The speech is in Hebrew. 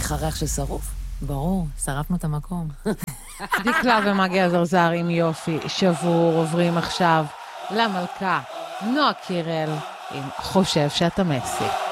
לך ריח של שרוף? ברור, שרפנו את המקום. דקלה ומגי הזרזר עם יופי שבור עוברים עכשיו למלכה נועה קירל עם חושב שאתה מסי.